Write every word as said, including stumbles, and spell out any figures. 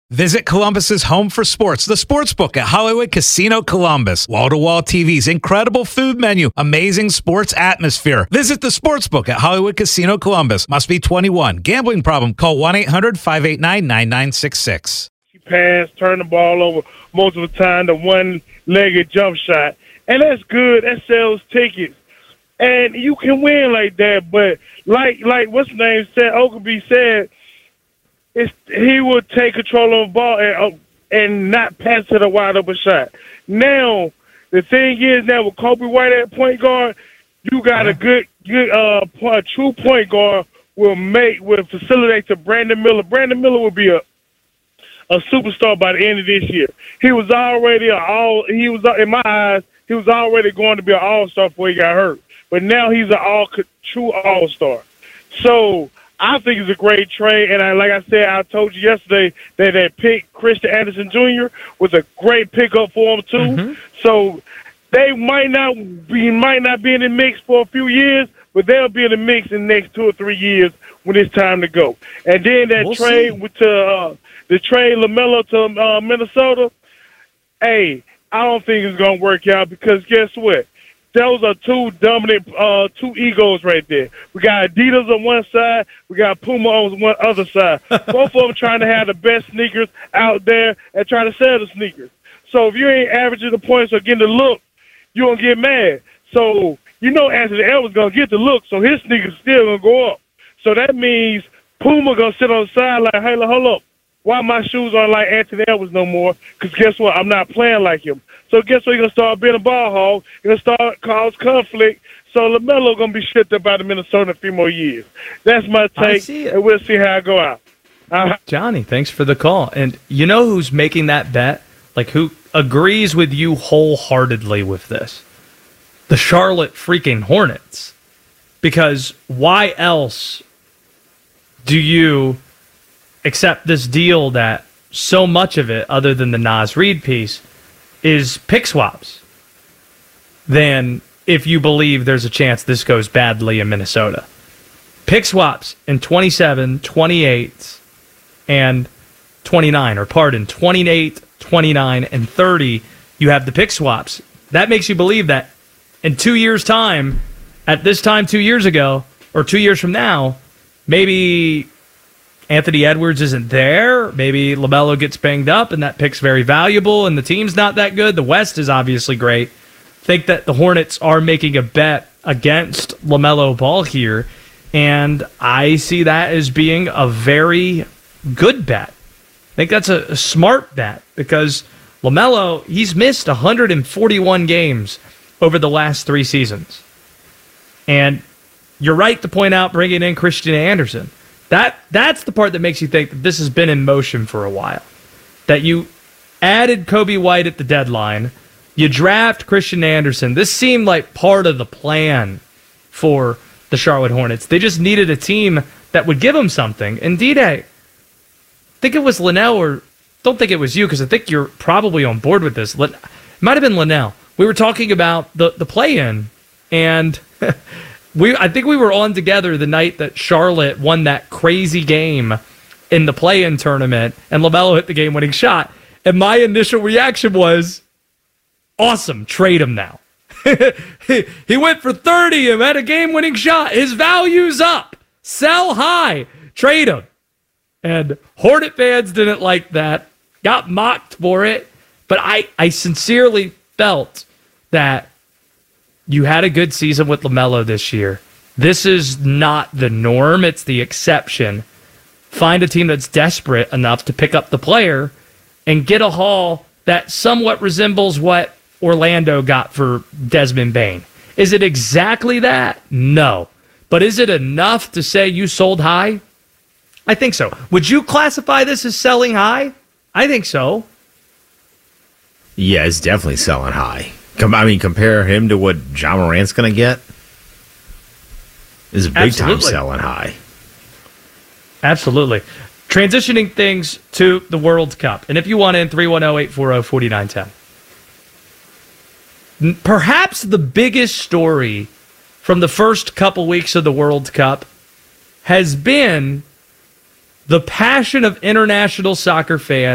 Visit Columbus's home for sports, the Sportsbook at Hollywood Casino Columbus. Wall-to-wall T Vs, incredible food menu, amazing sports atmosphere. Visit the Sportsbook at Hollywood Casino Columbus. Must be twenty-one. Gambling problem? Call one eight hundred five eight nine nine nine six six. Pass, turn the ball over most of the time, the one-legged jump shot. And that's good. That sells tickets. And you can win like that. But like like what's his name said, Ogleby said, It's, he would take control of the ball and, and not pass to the wide open shot. Now, the thing is now with Kobe White at point guard, you got a good, good, uh, a true point guard will make will facilitate to Brandon Miller. Brandon Miller will be a a superstar by the end of this year. He was already a all. He was in my eyes. He was already going to be an all star before he got hurt. But now he's an all true all star. So I think it's a great trade, and I, like I said, I told you yesterday that that pick, Christian Anderson Junior, was a great pickup for him too. Mm-hmm. So they might not be might not be in the mix for a few years, but they'll be in the mix in the next two or three years when it's time to go. And then that we'll trade see. with uh, the trade LaMelo to uh, Minnesota. Hey, I don't think it's gonna work out because guess what? Those are two dominant, uh, two egos right there. We got Adidas on one side. We got Puma on one other side. Both of them trying to have the best sneakers out there and trying to sell the sneakers. So if you ain't averaging the points or getting the look, you gonna get mad. So you know Anthony Edwards gonna get the look, so his sneakers still gonna go up. So that means Puma gonna sit on the side like, hey, hold up. Why my shoes aren't like Anthony Edwards no more? Because guess what? I'm not playing like him. So guess what? You're going to start being a ball hog. You're going to start cause conflict. So LaMelo going to be shipped up out of Minnesota in a few more years. That's my take, and we'll see how I go out. Uh, Johnny, thanks for the call. And you know who's making that bet? Like who agrees with you wholeheartedly with this? The Charlotte freaking Hornets. Because why else do you accept this deal that so much of it, other than the Naz Reid piece, is pick swaps, than if you believe there's a chance this goes badly in Minnesota? Pick swaps in twenty-seven, twenty-eight, and twenty-nine, or pardon, twenty-eight, twenty-nine, and thirty, you have the pick swaps. That makes you believe that in two years' time, at this time two years ago, or two years from now, maybe Anthony Edwards isn't there. Maybe LaMelo gets banged up, and that pick's very valuable, and the team's not that good. The West is obviously great. Think that the Hornets are making a bet against LaMelo Ball here, and I see that as being a very good bet. I think that's a, a smart bet because LaMelo, he's missed one hundred forty-one games over the last three seasons. And you're right to point out bringing in Christian Anderson. That That's the part that makes you think that this has been in motion for a while. That you added Kobe White at the deadline. You draft Christian Anderson. This seemed like part of the plan for the Charlotte Hornets. They just needed a team that would give them something. Indeed, I think it was Linnell, or don't think it was you, because I think you're probably on board with this. It might have been Linnell. We were talking about the, the play-in, and we I think we were on together the night that Charlotte won that crazy game in the play-in tournament, and LaMelo hit the game-winning shot. And my initial reaction was, awesome, trade him now. he, he went for thirty and had a game-winning shot. His value's up. Sell high. Trade him. And Hornet fans didn't like that. Got mocked for it. But I, I sincerely felt that you had a good season with LaMelo this year. This is not the norm. It's the exception. Find a team that's desperate enough to pick up the player and get a haul that somewhat resembles what Orlando got for Desmond Bane. Is it exactly that? No. But is it enough to say you sold high? I think so. Would you classify this as selling high? I think so. Yeah, it's definitely selling high. I mean, compare him to what Ja Morant's going to get. This is a big Absolutely. time selling high. Absolutely. Transitioning things to the World Cup. And if you want in, three one zero, eight four zero, four nine one zero. Perhaps the biggest story from the first couple weeks of the World Cup has been the passion of international soccer fans